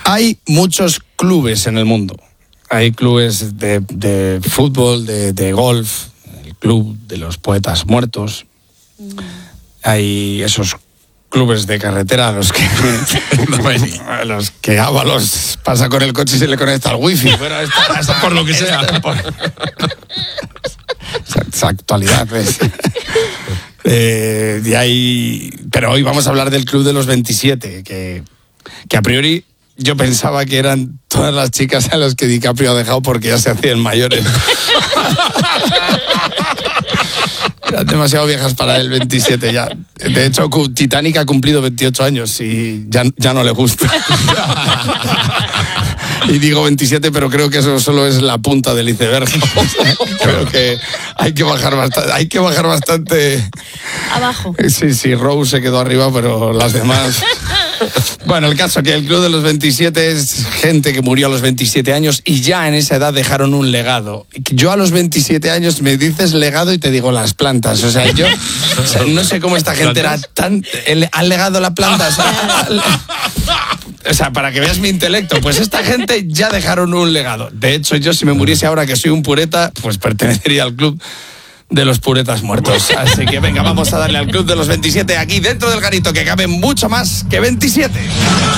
Hay muchos clubes en el mundo. Hay clubes de fútbol, de golf, el club de los poetas muertos. Hay esos clubes de carretera a los que Ábalos pasa con el coche y se le conecta al wifi. Pero por lo que sea. Esa actualidad, ¿ves? Pero hoy vamos a hablar del Club de los 27, que a priori yo pensaba que eran todas las chicas a las que DiCaprio ha dejado porque ya se hacían mayores. Eran demasiado viejas para el 27 ya. De hecho, Titanic ha cumplido 28 años y ya no le gusta. Y digo 27, pero creo que eso solo es la punta del iceberg. Creo que hay que bajar bastante. Abajo. Sí, Rose se quedó arriba, pero las demás. Bueno, el caso es que el Club de los 27 es gente que murió a los 27 años y ya en esa edad dejaron un legado. Yo a los 27 años me dices legado y te digo las plantas. O sea, no sé cómo esta gente era tan... ¿Han legado la planta? O sea, para que veas mi intelecto, pues esta gente ya dejaron un legado. De hecho, yo si me muriese ahora que soy un pureta, pues pertenecería al club de los puretas muertos. Así que venga, vamos a darle al Club de los 27 aquí dentro del garito, que cabe mucho más que 27.